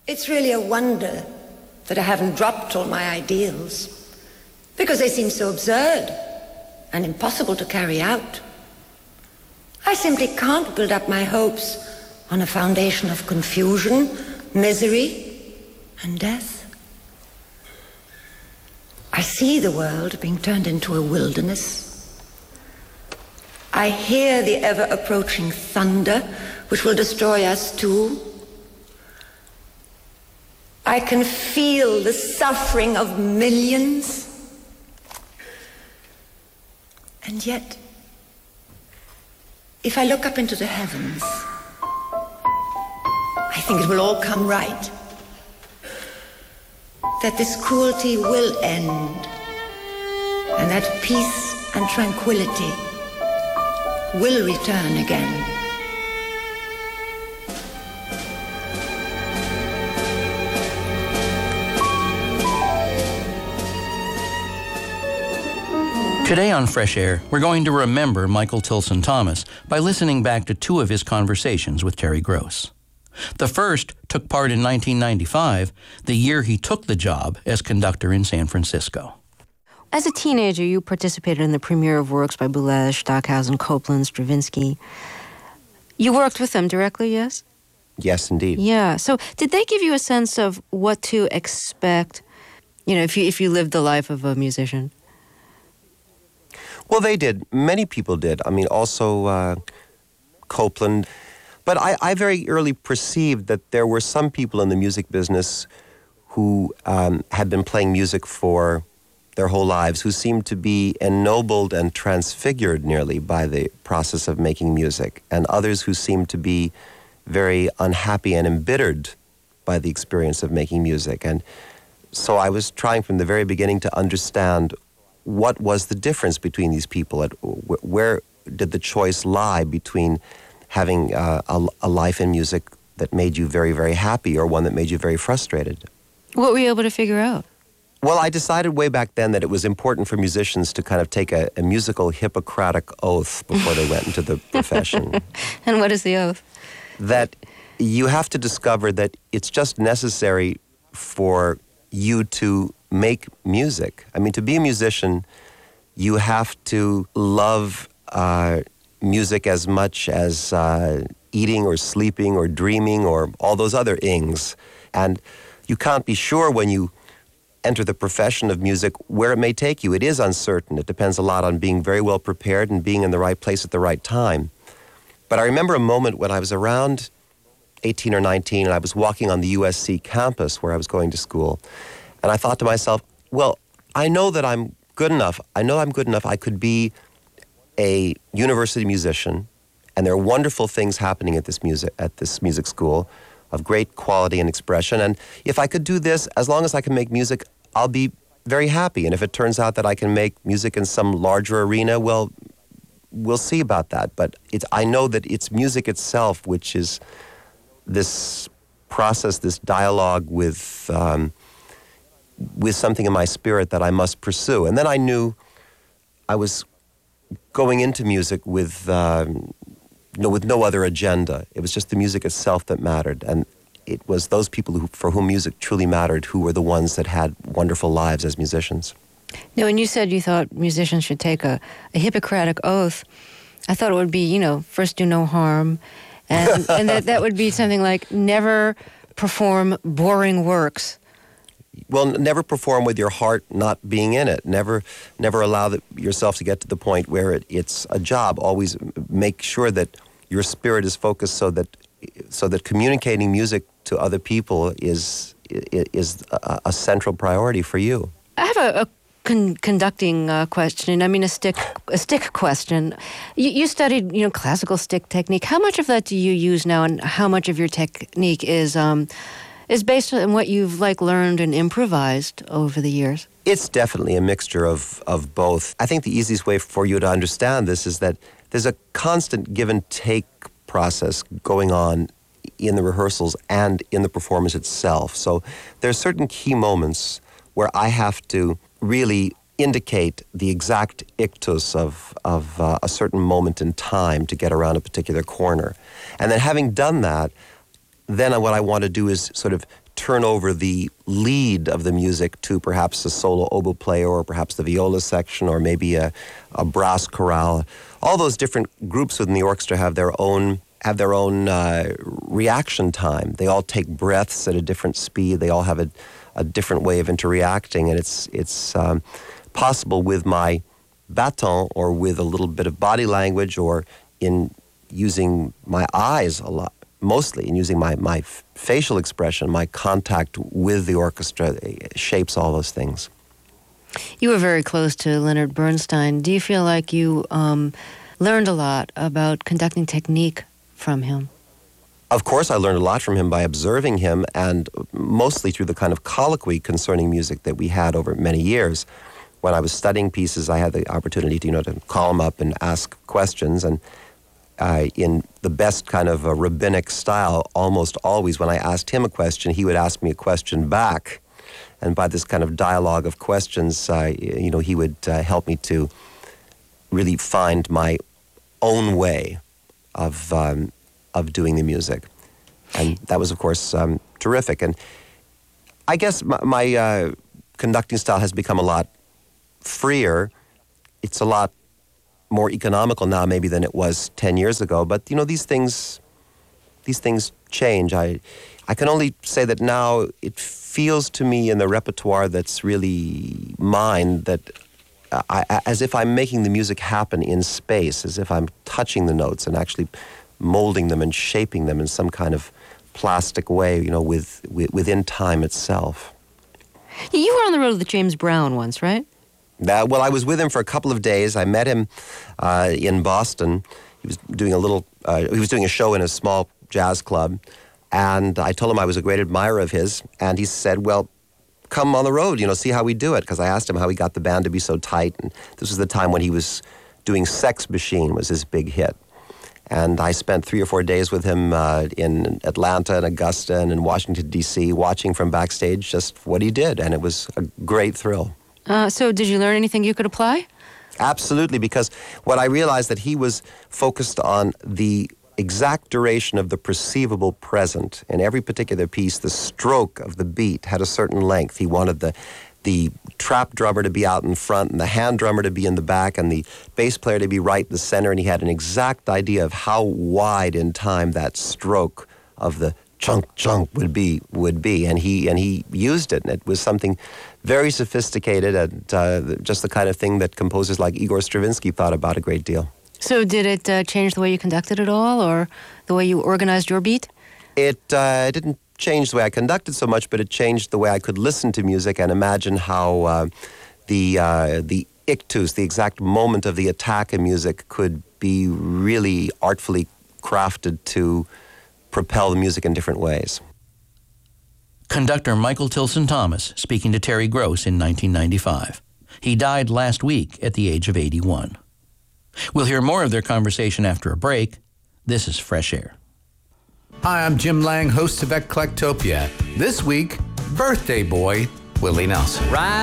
It's really a wonder that I haven't dropped all my ideals, because they seem so absurd and impossible to carry out. I simply can't build up my hopes on a foundation of confusion, misery, and death. I see the world being turned into a wilderness. I hear the ever-approaching thunder, which will destroy us too. I can feel the suffering of millions. And yet, if I look up into the heavens, I think it will all come right. That this cruelty will end, and that peace and tranquility will return again. Today on Fresh Air, we're going to remember Michael Tilson Thomas by listening back to two of his conversations with Terry Gross. The first took part in 1995, the year he took the job as conductor in San Francisco. As a teenager, you participated in the premiere of works by Boulez, Stockhausen, Copland, Stravinsky. You worked with them directly, yes? Yes, indeed. Yeah. So did they give you a sense of what to expect, if you lived the life of a musician? Well, they did. Many people did. I mean, also Copland. But I very early perceived that there were some people in the music business who had been playing music for their whole lives, who seemed to be ennobled and transfigured nearly by the process of making music, and others who seemed to be very unhappy and embittered by the experience of making music. And so I was trying from the very beginning to understand what was the difference between these people, where did the choice lie between having a life in music that made you very, very happy or one that made you very frustrated. What were you able to figure out? Well, I decided way back then that it was important for musicians to kind of take a musical Hippocratic oath before they went into the profession. And what is the oath? That you have to discover that it's just necessary for you to make music. I mean, to be a musician, you have to love music as much as eating or sleeping or dreaming or all those other ings. And you can't be sure when you enter the profession of music where it may take you. It is uncertain. It depends a lot on being very well prepared and being in the right place at the right time. But I remember a moment when I was around 18 or 19 and I was walking on the USC campus where I was going to school. And I thought to myself, well, I know that I'm good enough. I know I'm good enough. I could be a university musician, and there are wonderful things happening at this music school of great quality and expression. And if I could do this, as long as I can make music, I'll be very happy. And if it turns out that I can make music in some larger arena, well, we'll see about that. But I know that it's music itself, which is this process, this dialogue with something in my spirit that I must pursue. And then I knew I was going into music with no other agenda. It was just the music itself that mattered. And it was those people for whom music truly mattered who were the ones that had wonderful lives as musicians. Now, when you said you thought musicians should take a Hippocratic oath, I thought it would be, first do no harm. And that would be something like never perform boring works. Well, never perform with your heart not being in it. Never allow yourself to get to the point where it's a job. Always make sure that your spirit is focused so that communicating music to other people is a central priority for you. I have a conducting question. I mean, a stick question. You studied, classical stick technique. How much of that do you use now, and how much of your technique is based on what you've learned and improvised over the years? It's definitely a mixture of both. I think the easiest way for you to understand this is that there's a constant give and take process going on in the rehearsals and in the performance itself. So there are certain key moments where I have to really indicate the exact ictus of a certain moment in time to get around a particular corner. And then having done that, then what I want to do is sort of turn over the lead of the music to perhaps a solo oboe player or perhaps the viola section or maybe a brass chorale. All those different groups within the orchestra have their own reaction time. They all take breaths at a different speed. They all have a different way of interreacting, and it's possible with my baton or with a little bit of body language or in using my eyes a lot, mostly in using my facial expression, my contact with the orchestra shapes all those things. You were very close to Leonard Bernstein. Do you feel like you learned a lot about conducting technique from him? Of course, I learned a lot from him by observing him and mostly through the kind of colloquy concerning music that we had over many years. When I was studying pieces, I had the opportunity to call him up and ask questions. And in the best kind of a rabbinic style, almost always when I asked him a question, he would ask me a question back. And by this kind of dialogue of questions, he would help me to really find my own way of doing the music. And that was, of course, terrific. And I guess my conducting style has become a lot freer. It's a lot more economical now maybe than it was 10 years ago. But, these things change. I can only say that now it feels to me in the repertoire that's really mine that as if I'm making the music happen in space, as if I'm touching the notes and actually molding them and shaping them in some kind of plastic way, within time itself. You were on the road with James Brown once, right? Well, I was with him for a couple of days. I met him in Boston. He was doing a show in a small jazz club, and I told him I was a great admirer of his, and he said, well, come on the road, see how we do it, because I asked him how he got the band to be so tight, and this was the time when he was doing Sex Machine was his big hit. And I spent 3 or 4 days with him in Atlanta and Augusta and in Washington, D.C., watching from backstage just what he did, and it was a great thrill. So did you learn anything you could apply? Absolutely, because what I realized that he was focused on the exact duration of the perceivable present. In every particular piece, the stroke of the beat had a certain length. He wanted the trap drummer to be out in front and the hand drummer to be in the back and the bass player to be right in the center, and he had an exact idea of how wide in time that stroke of the chunk would be, and he used it, and it was something very sophisticated and just the kind of thing that composers like Igor Stravinsky thought about a great deal. So did it change the way you conducted at all, or the way you organized your beat? It didn't change the way I conducted so much, but it changed the way I could listen to music and imagine how the ictus, the exact moment of the attack in music, could be really artfully crafted to propel the music in different ways. Conductor Michael Tilson Thomas speaking to Terry Gross in 1995. He died last week at the age of 81. We'll hear more of their conversation after a break. This is Fresh Air. Hi, I'm Jim Lang, host of Eclectopia. This week, birthday boy Willie Nelson.